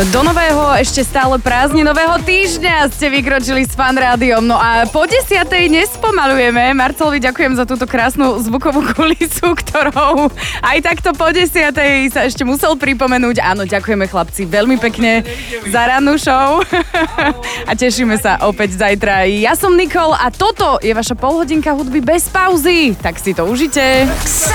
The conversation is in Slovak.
Do nového, ešte stále prázdninového týždňa ste vykročili s Fan Rádiom. No a po 10:00 nespomalujeme. Marcelovi ďakujem za túto krásnu zvukovú kulisu, ktorou aj takto po 10:00 sa ešte musel pripomenúť. Áno, ďakujeme chlapci veľmi pekne za rannú show. A tešíme sa opäť zajtra. Ja som Nikol a toto je vaša polhodinka hudby bez pauzy. Tak si to užite.